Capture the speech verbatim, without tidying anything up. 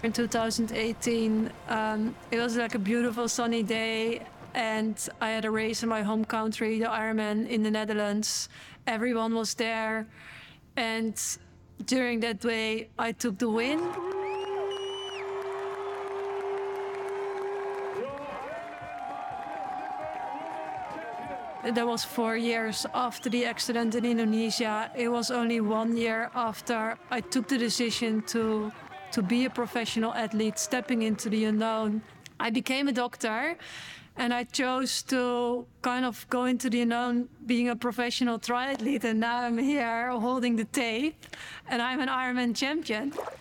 In two thousand eighteen, um, it was like a beautiful sunny day, and I had a race in my home country, the Ironman in the Netherlands. Everyone was there, and during that day, I took the win. That was four years after the accident in Indonesia. It was only one year after I took the decision to to be a professional athlete, stepping into the unknown. I became a doctor, and I chose to kind of go into the unknown being a professional triathlete, and now I'm here holding the tape, and I'm an Ironman champion.